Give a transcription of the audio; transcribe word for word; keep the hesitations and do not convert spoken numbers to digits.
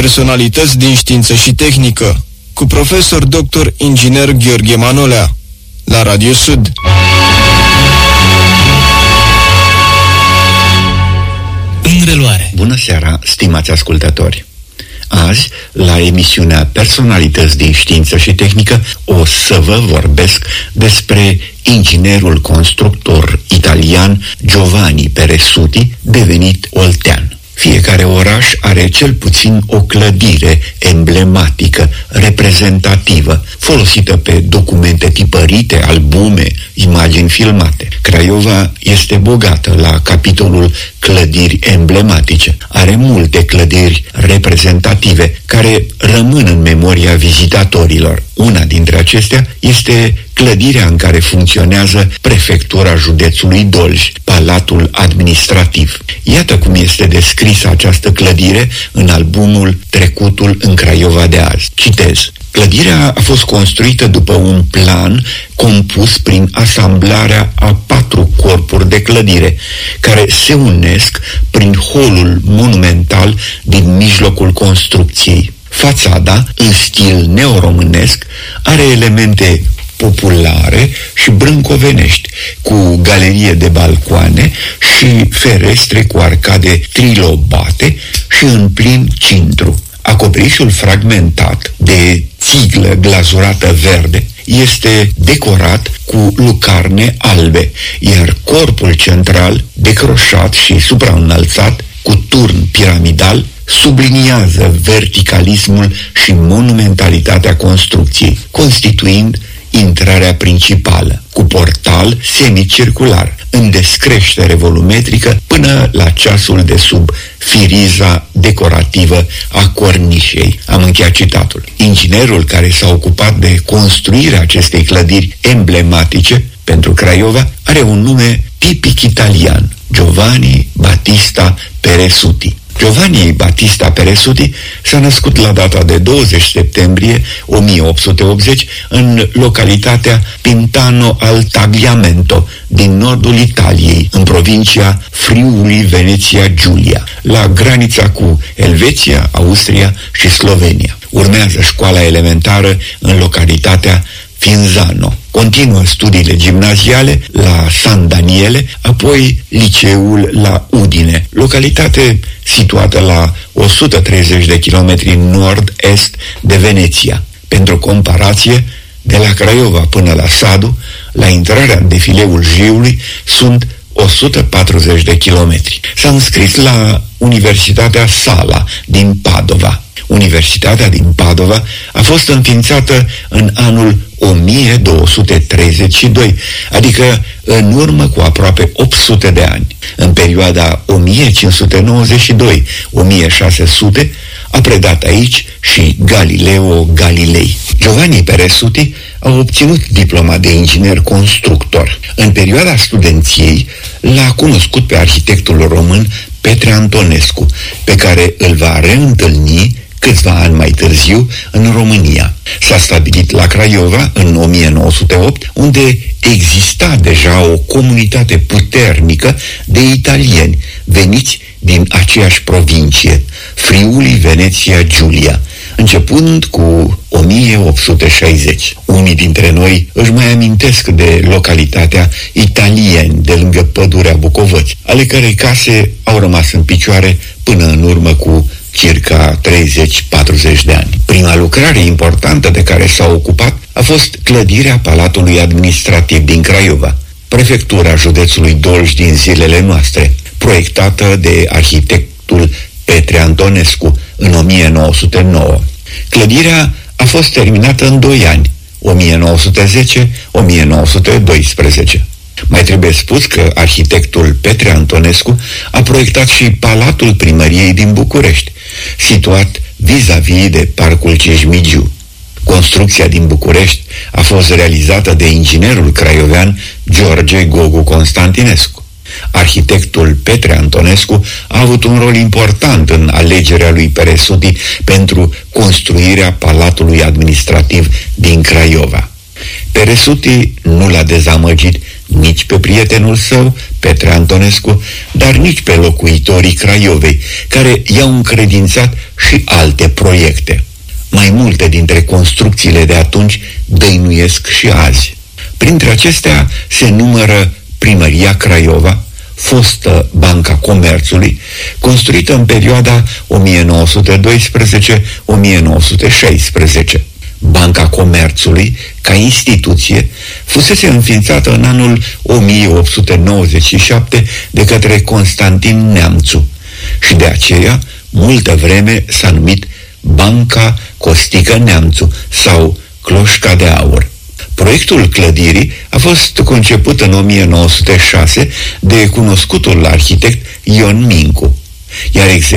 Personalități din știință și tehnică, cu profesor doctor inginer Gheorghe Manolea, la Radio Sud. În reluare. Bună seara, stimați ascultători! Azi, la emisiunea Personalități din știință și tehnică, o să vă vorbesc despre inginerul constructor italian Giovanni Peresuti, devenit oltean. Fiecare oraș are cel puțin o clădire emblematică, reprezentativă, folosită pe documente tipărite, albume, imagini filmate. Craiova este bogată la capitolul clădiri emblematice. Are multe clădiri reprezentative care rămân în memoria vizitatorilor. Una dintre acestea este clădirea în care funcționează prefectura județului Dolj, Palatul Administrativ. Iată cum este descrisă această clădire în albumul Trecutul în Craiova de azi. Citez. Clădirea a fost construită după un plan compus prin asamblarea a patru corpuri de clădire, care se unesc prin holul monumental din mijlocul construcției. Fațada, în stil neoromânesc, are elemente populare și brâncovenești, cu galerie de balcoane și ferestre cu arcade trilobate și în plin cintru. Acoperișul fragmentat de țiglă glazurată verde este decorat cu lucarne albe, iar corpul central, decroșat și supraînălțat, cu turn piramidal, subliniază verticalismul și monumentalitatea construcției, constituind intrarea principală, cu portal semicircular, în descreștere volumetrică până la ceasul de sub firiza decorativă a cornișei. Am încheiat citatul. Inginerul care s-a ocupat de construirea acestei clădiri emblematice pentru Craiova are un nume tipic italian, Giovanni Battista Peresuti. Giovanni Battista Peresuti s-a născut la data de douăzeci septembrie o mie opt sute optzeci în localitatea Pintano al Tagliamento, din nordul Italiei, în provincia Friuli Venezia Giulia, la granița cu Elveția, Austria și Slovenia. Urmează școala elementară în localitatea Finzano. Continuă studiile gimnaziale la San Daniele, apoi liceul la Udine, localitate situată la o sută treizeci de kilometri nord-est de Veneția. Pentru comparație, de la Craiova până la Sadu, la intrarea în defileul Jiului, sunt o sută patruzeci de kilometri. S-a înscris la Universitatea Sala din Padova. Universitatea din Padova a fost înființată în anul o mie două sute treizeci și doi, adică în urmă cu aproape opt sute de ani. În perioada o mie cinci sute nouăzeci și doi - o mie șase sute a predat aici și Galileo Galilei. Giovanni Peresuti a obținut diploma de inginer constructor. În perioada studenției l-a cunoscut pe arhitectul român Petre Antonescu, pe care îl va reîntâlni câțiva ani mai târziu în România. S-a stabilit la Craiova în o mie nouă sute opt, unde exista deja o comunitate puternică de italieni veniți din aceeași provincie, Friuli Venezia Giulia, începând cu o mie opt sute șaizeci. Unii dintre noi își mai amintesc de localitatea Italieni de lângă pădurea Bucovăți, ale cărei case au rămas în picioare până în urmă cu circa treizeci patruzeci de ani. Prima lucrare importantă de care s-a ocupat a fost clădirea Palatului Administrativ din Craiova, prefectura județului Dolj din zilele noastre, proiectată de arhitectul Petre Antonescu în o mie nouă sute nouă. Clădirea a fost terminată în doi ani, o mie nouă sute zece - o mie nouă sute doisprezece. Mai trebuie spus că arhitectul Petre Antonescu a proiectat și Palatul Primăriei din București, situat vis-a-vis de Parcul Cismigiu. Construcția din București a fost realizată de inginerul craiovean George Gogu Constantinescu. Arhitectul Petre Antonescu a avut un rol important în alegerea lui Peresuti pentru construirea Palatului Administrativ din Craiova. Peresuti nu l-a dezamăgit nici pe prietenul său, Petre Antonescu, dar nici pe locuitorii Craiovei, care i-au încredințat și alte proiecte. Mai multe dintre construcțiile de atunci dăinuiesc și azi. Printre acestea se numără Primăria Craiova, fostă Banca Comerțului, construită în perioada o mie nouă sute doisprezece - o mie nouă sute șaisprezece. Banca Comerțului, ca instituție, fusese înființată în anul o mie opt sute nouăzeci și șapte de către Constantin Neamțu și de aceea multă vreme s-a numit Banca Costică Neamțu sau Cloșca de Aur. Proiectul clădirii a fost conceput în o mie nouă sute șase de cunoscutul arhitect Ion Mincu, iar